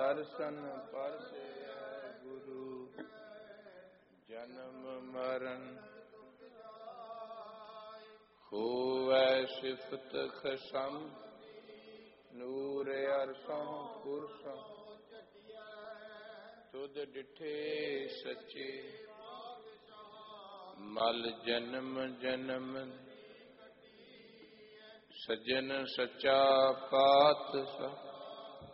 ਦਰਸ਼ਨ ਪਰਸੈ ਗੁਰੂ, ਜਨਮ ਮਰਨ ਹੋਵੈ ਸਿਫਤ ਖਸਮ, ਨੂਰ ਅਰਸੋਂ ਪੁਰਸੋਂ ਤੁਧ ਡਿਠੇ ਸੱਚੇ, ਮਲ ਜਨਮ ਜਨਮ ਸੱਜਣ ਸੱਚਾ ਪਾਤਸ਼ਾਹ,